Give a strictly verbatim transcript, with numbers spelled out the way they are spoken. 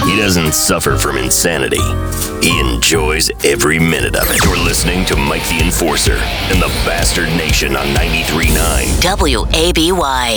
He doesn't suffer from insanity. He enjoys every minute of it. You're listening to Mike the Enforcer and the Bastard Nation on ninety-three point nine W A B Y.